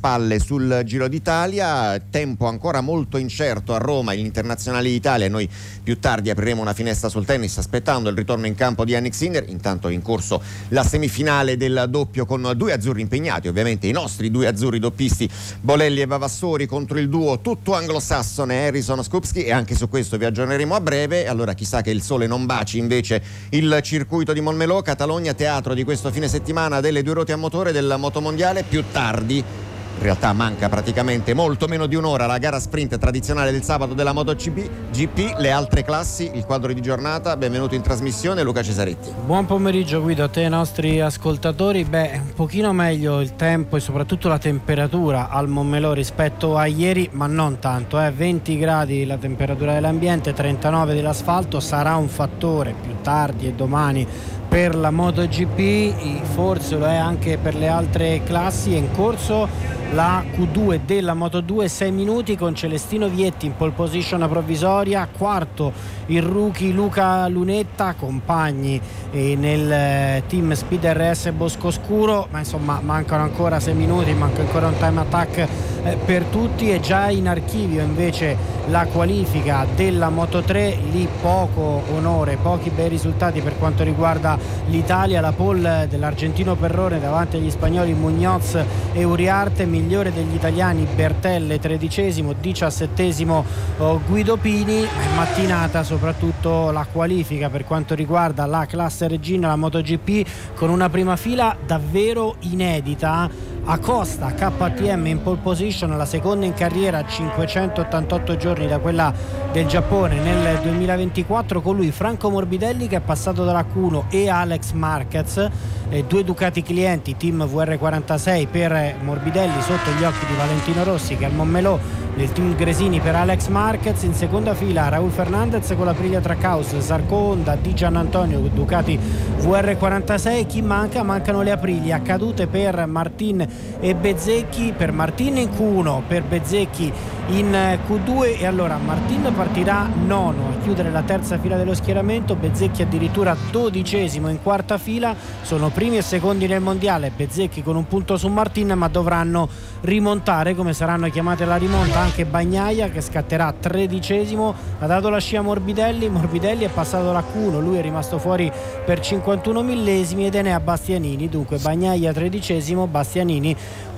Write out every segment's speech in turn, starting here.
spalle sul Giro d'Italia. Tempo ancora molto incerto a Roma, gli internazionali d'Italia. Noi più tardi apriremo una finestra sul tennis aspettando il ritorno in campo di Jannik Sinner. Intanto è in corso la semifinale del doppio con due azzurri impegnati, ovviamente i nostri due azzurri doppisti Bolelli e Vavassori contro il duo tutto anglosassone Harrison Skupski, e anche su questo vi aggiorneremo a breve. Allora chissà che il sole non baci invece il circuito di Montmelò, Catalogna, teatro di questo fine settimana delle due ruote a motore del motomondiale. Più tardi, in realtà manca praticamente molto meno di un'ora, la gara sprint tradizionale del sabato della MotoGP, le altre classi, il quadro di giornata. Benvenuto in trasmissione Luca Cesaretti. Buon pomeriggio Guido, a te e ai nostri ascoltatori. Un pochino meglio il tempo e soprattutto la temperatura al Montmelò rispetto a ieri, ma non tanto, 20 gradi la temperatura dell'ambiente, 39 dell'asfalto. Sarà un fattore più tardi e domani per la MotoGP, forse lo è anche per le altre classi. È in corso la Q2 della Moto2, 6 minuti con Celestino Vietti in pole position provvisoria, quarto il rookie Luca Lunetta, compagni nel team Speed RS Boscoscuro, ma insomma mancano ancora 6 minuti, manca ancora un time attack per tutti. E già in archivio invece la qualifica della Moto3, lì poco onore, pochi bei risultati per quanto riguarda l'Italia. La pole dell'argentino Perrone davanti agli spagnoli Muñoz e Uriarte, migliore degli italiani Bertelle 13esimo, 17esimo Guido Pini. È mattinata soprattutto la qualifica per quanto riguarda la classe regina, la MotoGP, con una prima fila davvero inedita. Acosta KTM in pole position, la seconda in carriera, 588 giorni da quella del Giappone nel 2024, con lui Franco Morbidelli che è passato dalla Q1 e Alex Marquez, due Ducati clienti team VR46 per Morbidelli sotto gli occhi di Valentino Rossi, che al Montmelò nel team Gresini per Alex Marquez. In seconda fila Raúl Fernandez con la Aprilia Trackhouse, Zarco Honda, Di Giannantonio Ducati VR46. Chi manca? Mancano le Aprilia, cadute per Martin e Bezzecchi, per Martin in Q1, per Bezzecchi in Q2, e allora Martin partirà nono a chiudere la terza fila dello schieramento, Bezzecchi addirittura 12esimo in quarta fila. Sono primi e secondi nel mondiale, Bezzecchi con un punto su Martin, ma dovranno rimontare, come saranno chiamate alla rimonta anche Bagnaia che scatterà 13esimo. Ha dato la scia Morbidelli è passato la Q1, lui è rimasto fuori per 51 millesimi, ed Enea Bastianini, dunque Bagnaia 13esimo, Bastianini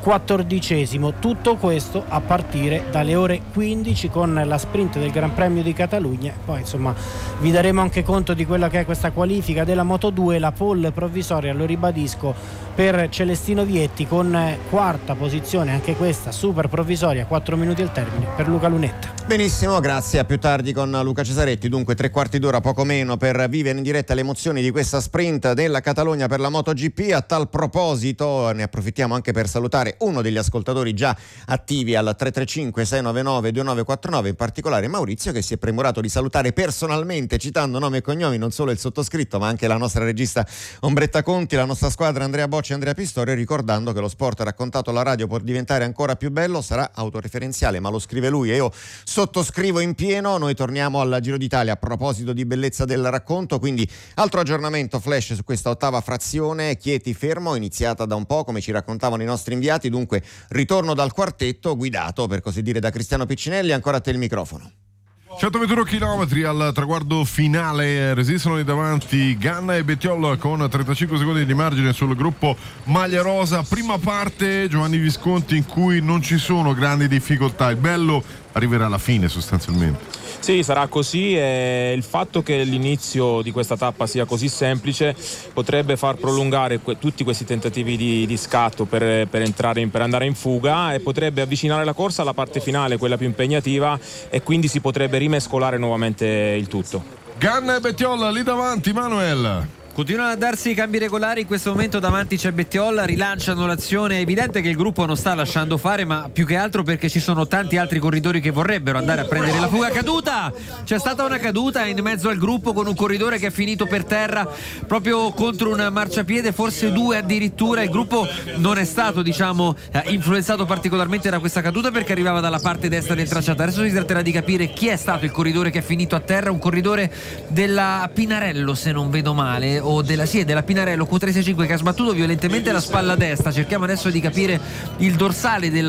14esimo. Tutto questo a partire dalle ore 15 con la sprint del Gran Premio di Catalogna. Poi insomma vi daremo anche conto di quella che è questa qualifica della Moto2, la pole provvisoria, lo ribadisco, per Celestino Vietti, con quarta posizione anche questa super provvisoria, 4 minuti al termine per Luca Lunetta. Benissimo, grazie, a più tardi con Luca Cesaretti. Dunque 3/4 d'ora, poco meno, per vivere in diretta le emozioni di questa sprint della Catalogna per la MotoGP. A tal proposito ne approfittiamo anche per salutare uno degli ascoltatori già attivi al 335 699 2949, in particolare Maurizio, che si è premurato di salutare personalmente, citando nome e cognomi, non solo il sottoscritto ma anche la nostra regista Ombretta Conti, la nostra squadra Andrea Bocci e Andrea Pistorio, ricordando che lo sport raccontato alla radio può diventare ancora più bello. Sarà autoreferenziale, ma lo scrive lui e io sottoscrivo in pieno. Noi torniamo al Giro d'Italia a proposito di bellezza del racconto, quindi altro aggiornamento flash su questa ottava frazione Chieti Fermo, iniziata da un po', come ci raccontavano i nostri inviati. Dunque ritorno dal quartetto guidato, per così dire, da Cristiano Piccinelli. Ancora a te il microfono. 121 km al traguardo finale, resistono lì davanti Ganna e Bettiol con 35 secondi di margine sul gruppo maglia rosa. Prima parte Giovanni Visconti in cui non ci sono grandi difficoltà, il bello arriverà alla fine sostanzialmente. Sì, sarà così, e il fatto che l'inizio di questa tappa sia così semplice potrebbe far prolungare tutti questi tentativi di scatto per andare in fuga, e potrebbe avvicinare la corsa alla parte finale, quella più impegnativa, e quindi si potrebbe rimescolare nuovamente il tutto. Ganna e Bettiol lì davanti, Manuel. Continuano a darsi i cambi regolari, in questo momento davanti c'è Bettiol, rilanciano l'azione. È evidente che il gruppo non sta lasciando fare, ma più che altro perché ci sono tanti altri corridori che vorrebbero andare a prendere la fuga. Caduta! C'è stata una caduta in mezzo al gruppo con un corridore che è finito per terra proprio contro un marciapiede, forse due addirittura. Il gruppo non è stato influenzato particolarmente da questa caduta perché arrivava dalla parte destra del tracciato. Adesso si tratterà di capire chi è stato il corridore che è finito a terra, un corridore della Pinarello se non vedo male, o della Pinarello Q365, che ha sbattuto violentemente la spalla destra. Cerchiamo adesso di capire il dorsale del